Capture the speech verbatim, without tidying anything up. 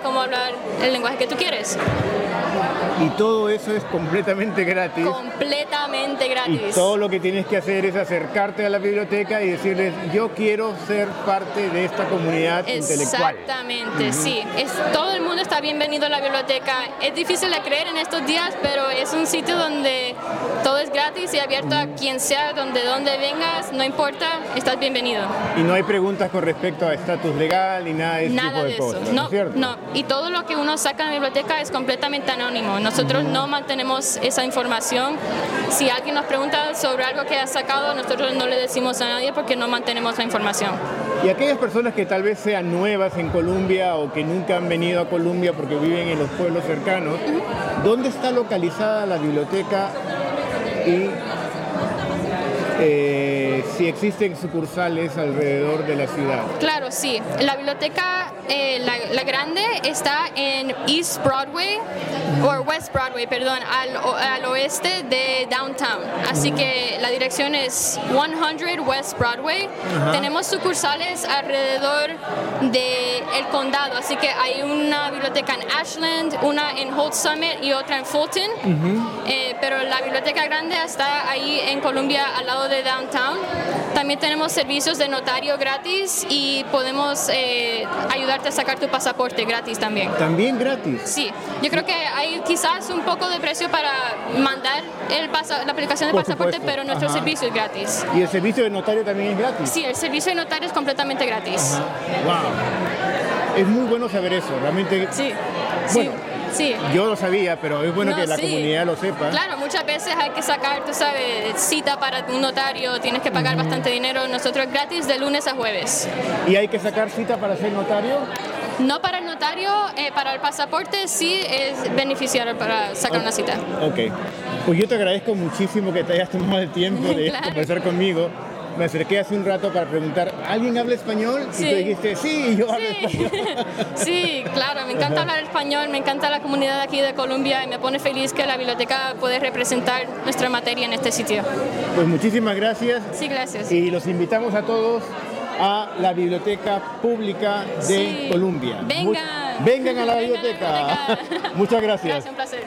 cómo hablar el lenguaje que tú quieres. Y todo eso es completamente gratis. Completamente gratis. Y todo lo que tienes que hacer es acercarte a la biblioteca y decirles, yo quiero ser parte de esta comunidad intelectual. Exactamente, uh-huh. sí. Es, todo el mundo está bienvenido a la biblioteca. Es difícil de creer en estos días, pero es un sitio donde todo es gratis y abierto uh-huh. a quien sea, donde, donde vengas, no importa, estás bienvenido. Y no hay preguntas con respecto a estatus legal ni nada de ese nada tipo de, de cosas, eso. ¿no es cierto? No, y todo lo que uno saca en la biblioteca es completamente anónimo. Nosotros uh-huh. no mantenemos esa información. Si alguien nos pregunta sobre algo que ha sacado, nosotros no le decimos a nadie porque no mantenemos la información. Y aquellas personas que tal vez sean nuevas en Colombia o que nunca han venido a Colombia porque viven en los pueblos cercanos, uh-huh. ¿dónde está localizada la biblioteca y eh, si existen sucursales alrededor de la ciudad? Claro, sí. La biblioteca, eh, la, la grande, está en East Broadway, o West Broadway, perdón, al, al oeste de Downtown. Así que la dirección es cien West Broadway. Uh-huh. Tenemos sucursales alrededor del condado, así que hay una biblioteca en Ashland, una en Holt Summit y otra en Fulton. Uh-huh. eh, pero la biblioteca grande está ahí en Columbia, al lado de Downtown. También tenemos servicios de notario gratis y podemos eh, ayudarte a sacar tu pasaporte gratis también. ¿También gratis? Sí, yo creo que hay quizás un poco de precio para mandar el pasa, la aplicación de Por pasaporte, supuesto. pero nuestro Ajá. servicio es gratis. ¿Y el servicio de notario también es gratis? Sí, el servicio de notario es completamente gratis. Ajá. Wow. Es muy bueno saber eso, realmente. Sí, bueno, sí. Sí. Yo lo sabía, pero es bueno no, que la sí. comunidad lo sepa. Claro, muchas veces hay que sacar, tú sabes, cita para un notario, tienes que pagar uh-huh. bastante dinero. Nosotros es gratis de lunes a jueves. ¿Y hay que sacar cita para ser notario? No para el notario, eh, para el pasaporte sí es beneficiario para sacar okay. una cita. Ok. Pues yo te agradezco muchísimo que te hayas tomado el tiempo de claro. conversar conmigo. Me acerqué hace un rato para preguntar, ¿alguien habla español? Sí. Y tú dijiste, sí, yo hablo sí. español. Sí, claro, me encanta hablar español, me encanta la comunidad aquí de Colombia y me pone feliz que la biblioteca puede representar nuestra materia en este sitio. Pues muchísimas gracias. Sí, gracias. Y los invitamos a todos a la Biblioteca Pública de sí. Colombia. Vengan. Vengan a la biblioteca. Vengan a la biblioteca. Muchas gracias. Gracias, un placer.